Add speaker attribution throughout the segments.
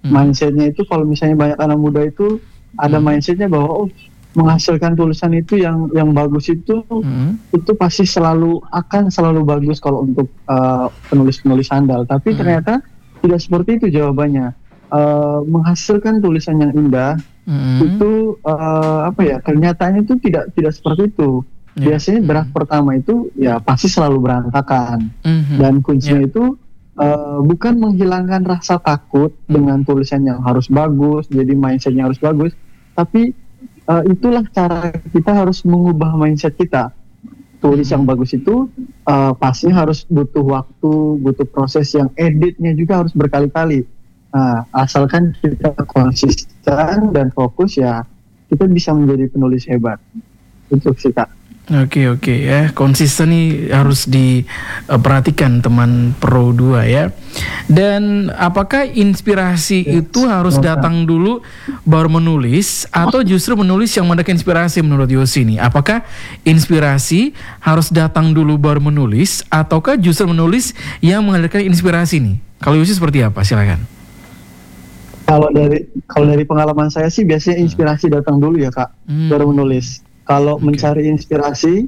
Speaker 1: Mindsetnya itu kalau misalnya banyak anak muda itu ada mindsetnya bahwa menghasilkan tulisan itu yang bagus itu pasti akan selalu bagus kalau untuk penulis-penulis handal. Tapi ternyata tidak seperti itu jawabannya. Menghasilkan tulisan yang indah itu kenyataannya itu tidak seperti itu. Biasanya draft pertama itu ya pasti selalu berantakan. Dan kuncinya itu bukan menghilangkan rasa takut dengan tulisan yang harus bagus, jadi mindsetnya harus bagus, tapi itulah cara kita harus mengubah mindset kita. Tulis yang bagus itu pasti harus butuh waktu, butuh proses yang editnya juga harus berkali-kali. Asalkan kita konsisten dan fokus, ya kita bisa menjadi penulis hebat. Itu sih Kak.
Speaker 2: Oke ya, konsisten nih harus diperhatikan teman Pro 2 ya. Dan apakah inspirasi itu harus datang dulu baru menulis, atau justru menulis yang mendatangkan inspirasi menurut Yosi nih? Apakah inspirasi harus datang dulu baru menulis, ataukah justru menulis yang menghadirkan inspirasi nih? Kalau Yosi seperti apa? Silakan.
Speaker 1: Kalau dari pengalaman saya sih biasanya inspirasi datang dulu ya Kak, baru menulis. Kalau mencari inspirasi,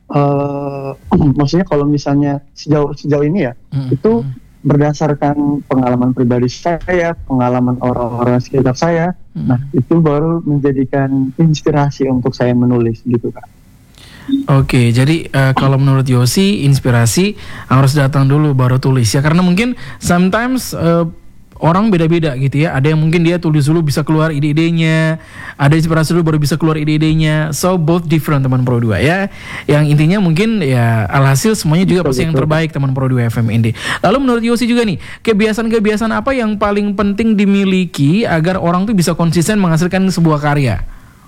Speaker 1: maksudnya kalau misalnya sejauh ini ya, itu berdasarkan pengalaman pribadi saya, pengalaman orang-orang sekitar saya. Nah, itu baru menjadikan inspirasi untuk saya menulis gitu Kak.
Speaker 2: Oke, jadi kalau menurut Yosi, inspirasi harus datang dulu baru tulis ya, karena mungkin sometimes orang beda-beda gitu ya. Ada yang mungkin dia tulis dulu bisa keluar ide-idenya, ada inspirasi dulu baru bisa keluar ide-idenya. So both different teman Pro 2 ya. Yang intinya mungkin ya alhasil semuanya juga pasti yang terbaik teman Pro 2 FM Indie. Lalu menurut Yosi juga nih, kebiasaan-kebiasaan apa yang paling penting dimiliki agar orang tuh bisa konsisten menghasilkan sebuah karya?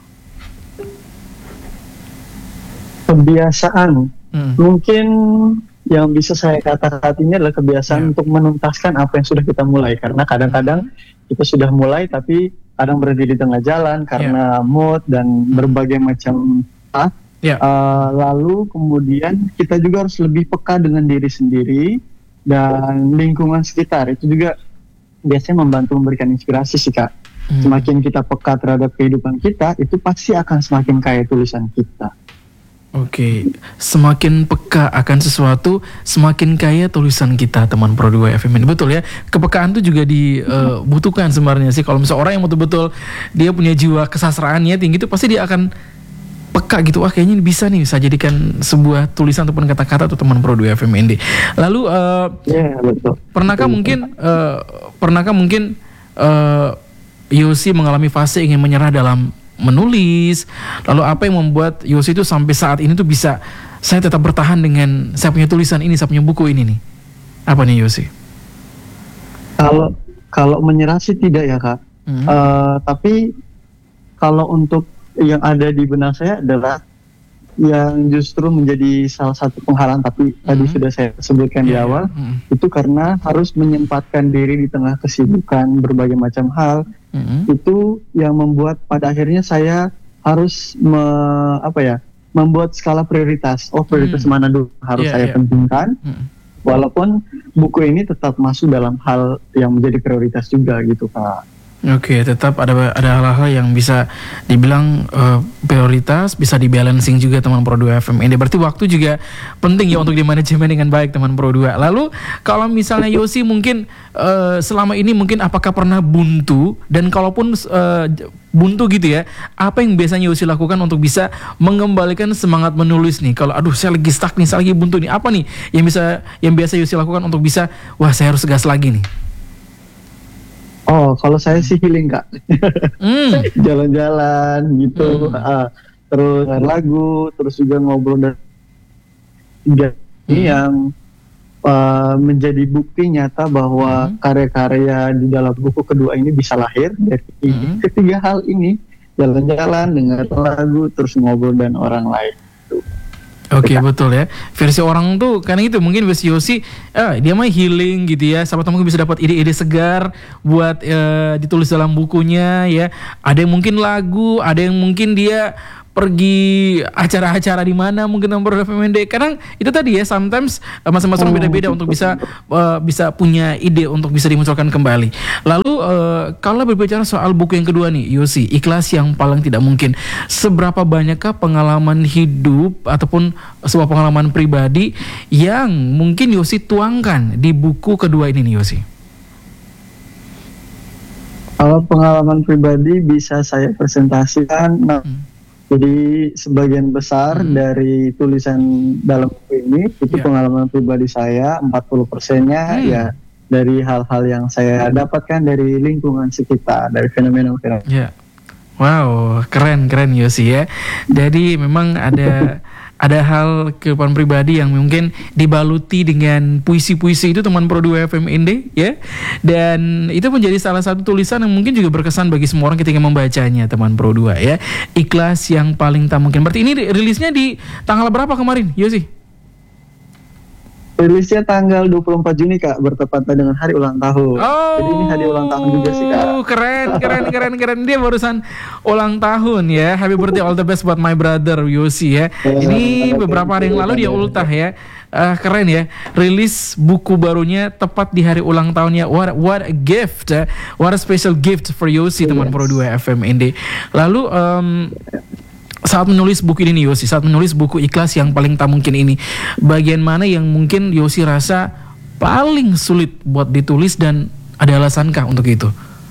Speaker 1: Kebiasaan mungkin yang bisa saya katakan ini adalah kebiasaan untuk menuntaskan apa yang sudah kita mulai. Karena kadang-kadang kita sudah mulai tapi kadang berhenti di tengah jalan karena mood dan berbagai macam lalu kemudian kita juga harus lebih peka dengan diri sendiri dan lingkungan sekitar. Itu juga biasanya membantu memberikan inspirasi sih Kak. Semakin kita peka terhadap kehidupan kita, itu pasti akan semakin kaya tulisan kita.
Speaker 2: Oke, semakin peka akan sesuatu, semakin kaya tulisan kita teman Pro 2 FM ini. Betul ya, kepekaan itu juga dibutuhkan sebenarnya sih. Kalau misalnya orang yang betul-betul dia punya jiwa kesastraannya tinggi, itu pasti dia akan peka gitu. Wah kayaknya bisa nih, bisa jadikan sebuah tulisan ataupun kata-kata atau teman Pro 2 FM ini. Lalu
Speaker 1: betul.
Speaker 2: Pernahkah mungkin Yosi mengalami fase ingin menyerah dalam menulis? Lalu apa yang membuat Yosi itu sampai saat ini tuh bisa, saya tetap bertahan dengan saya punya tulisan ini, saya punya buku ini nih? Apa nih Yosi?
Speaker 1: Kalau menyerah sih tidak ya Kak. Tapi kalau untuk yang ada di benak saya adalah yang justru menjadi salah satu penghalang, tapi tadi sudah saya sebutkan di awal, itu karena harus menyempatkan diri di tengah kesibukan berbagai macam hal. Itu yang membuat pada akhirnya saya harus membuat skala prioritas. Prioritas mana dulu harus saya pentingkan, walaupun buku ini tetap masuk dalam hal yang menjadi prioritas juga gitu Kak.
Speaker 2: Oke, tetap ada hal-hal yang bisa dibilang prioritas, bisa dibalancing juga teman Pro 2 FM ini. Berarti waktu juga penting ya untuk dimanajemen dengan baik teman Pro 2. Lalu kalau misalnya Yosi mungkin selama ini mungkin apakah pernah buntu, dan kalaupun buntu gitu ya, apa yang biasanya Yosi lakukan untuk bisa mengembalikan semangat menulis nih? Kalau aduh saya lagi stuck nih, saya lagi buntu nih, apa nih yang biasa Yosi lakukan untuk bisa, wah saya harus gas lagi nih?
Speaker 1: Kalau saya sih healing Kak. Jalan-jalan gitu, terus lagu, terus juga ngobrol dan ini yang menjadi bukti nyata bahwa karya-karya di dalam buku kedua ini bisa lahir dari ketiga hal ini: jalan-jalan, dengar lagu, terus ngobrol dan orang lain.
Speaker 2: Oke, betul ya. Versi orang tuh karena itu mungkin versi Yosi dia mah healing gitu ya. Siapa tahu mungkin bisa dapat ide-ide segar buat ditulis dalam bukunya ya. Ada yang mungkin lagu, ada yang mungkin dia pergi acara-acara di mana mungkin teman Produk FMND? Karena itu tadi ya, sometimes masing-masing beda-beda untuk bisa punya ide untuk bisa dimunculkan kembali. Lalu kalau berbicara soal buku yang kedua nih, Yosi, Ikhlas yang Paling Tidak Mungkin. Seberapa banyakkah pengalaman hidup ataupun sebuah pengalaman pribadi yang mungkin Yosi tuangkan di buku kedua ini nih, Yosi?
Speaker 1: Kalau pengalaman pribadi bisa saya presentasikan. Jadi sebagian besar dari tulisan dalam buku ini itu pengalaman pribadi saya, 40%-nya ya dari hal-hal yang saya dapatkan dari lingkungan sekitar, dari fenomena-fenomena.
Speaker 2: Wow, keren Yosi ya. Jadi memang ada hal kehidupan pribadi yang mungkin dibaluti dengan puisi-puisi itu teman Pro 2 FMND ya. Dan itu menjadi salah satu tulisan yang mungkin juga berkesan bagi semua orang ketika membacanya, teman Pro 2 ya. Ikhlas yang Paling Tak Mungkin. Berarti ini rilisnya di tanggal berapa kemarin, Yosi?
Speaker 1: Rilisnya tanggal 24 Juni Kak, bertepatan dengan hari ulang tahun. Jadi ini hari ulang tahun juga sih Kak.
Speaker 2: Keren. Dia barusan ulang tahun ya. Happy birthday, all the best buat my brother Yosi ya. Ini beberapa hari yang lalu dia ultah ya. Keren ya. Rilis buku barunya tepat di hari ulang tahunnya. What a gift. What a special gift for Yosi, teman Pro 2 FMND. Lalu saat menulis buku ini nih Yosi, saat menulis buku Ikhlas yang Paling Tak Mungkin ini, bagian mana yang mungkin Yosi rasa paling sulit buat ditulis dan ada alasankah untuk itu?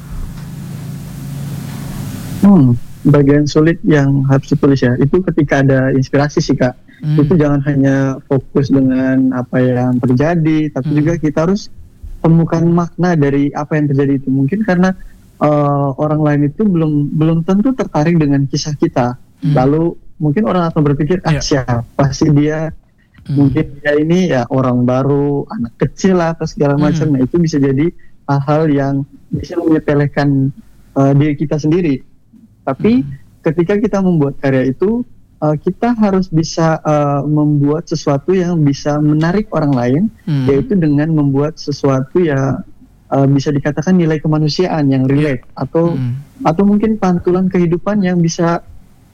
Speaker 1: Bagian sulit yang harus ditulis ya, itu ketika ada inspirasi sih Kak. Itu jangan hanya fokus dengan apa yang terjadi, tapi juga kita harus temukan makna dari apa yang terjadi itu. Mungkin karena orang lain itu belum tentu tertarik dengan kisah kita. Lalu mungkin orang akan berpikir siapa sih dia, mungkin dia ini ya orang baru, anak kecil lah atau segala macam. Nah itu bisa jadi hal-hal yang bisa menyepelekan diri kita sendiri. Tapi ketika kita membuat karya itu, kita harus bisa membuat sesuatu yang bisa menarik orang lain, yaitu dengan membuat sesuatu yang bisa dikatakan nilai kemanusiaan yang relate, atau mungkin pantulan kehidupan yang bisa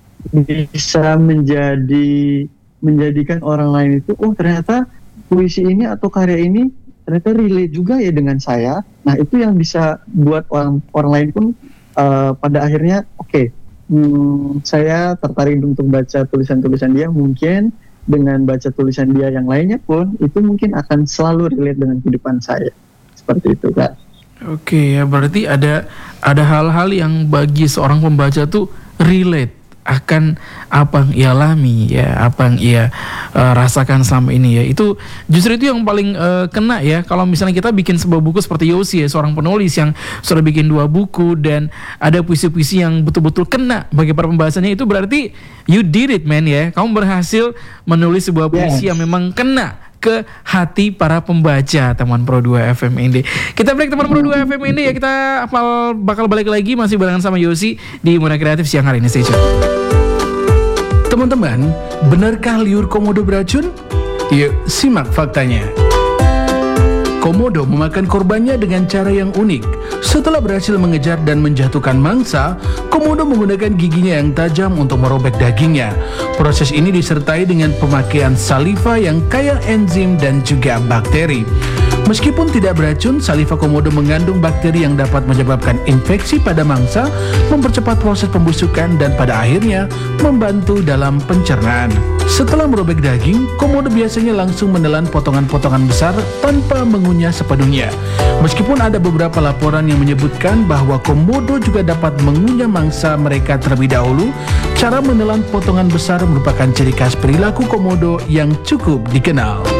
Speaker 1: menjadikan orang lain itu, ternyata puisi ini atau karya ini ternyata relate juga ya dengan saya. Nah itu yang bisa buat orang lain pun pada akhirnya saya tertarik untuk baca tulisan-tulisan dia. Mungkin dengan baca tulisan dia yang lainnya pun itu mungkin akan selalu relate dengan kehidupan saya, seperti itu Kak.
Speaker 2: Oke ya, berarti ada hal-hal yang bagi seorang pembaca tuh relate akan apa yang ia alami ya, apa yang ia rasakan selama ini ya. Itu justru itu yang paling kena ya. Kalau misalnya kita bikin sebuah buku seperti Yosi ya, seorang penulis yang sudah bikin 2 buku dan ada puisi-puisi yang betul-betul kena bagi para pembahasannya, itu berarti you did it man ya. Kamu berhasil menulis sebuah puisi yang memang kena ke hati para pembaca, teman Pro 2 FMND. Kita break, teman Pro 2 FMND ya. Kita bakal balik lagi masih barengan sama Yosi di Muda Kreatif siang hari ini. Stay tune.
Speaker 3: Teman-teman, benarkah liur komodo beracun? Yuk, simak faktanya. Komodo memakan korbannya dengan cara yang unik. Setelah berhasil mengejar dan menjatuhkan mangsa, komodo menggunakan giginya yang tajam untuk merobek dagingnya. Proses ini disertai dengan pemakaian saliva yang kaya enzim dan juga bakteri. Meskipun tidak beracun, saliva komodo mengandung bakteri yang dapat menyebabkan infeksi pada mangsa, mempercepat proses pembusukan, dan pada akhirnya membantu dalam pencernaan. Setelah merobek daging, komodo biasanya langsung menelan potongan-potongan besar tanpa mengunyah sepenuhnya. Meskipun ada beberapa laporan yang menyebutkan bahwa komodo juga dapat mengunyah mangsa mereka terlebih dahulu, cara menelan potongan besar merupakan ciri khas perilaku komodo yang cukup dikenal.